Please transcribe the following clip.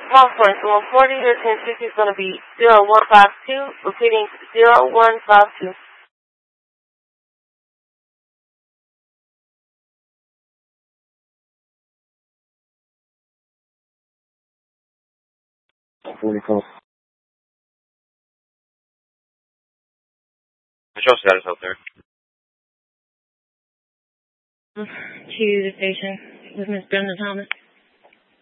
California, so 140 to 1060 is going to be 0152, repeating 0152. What's your status out there? To the station with Miss Brenda Thomas.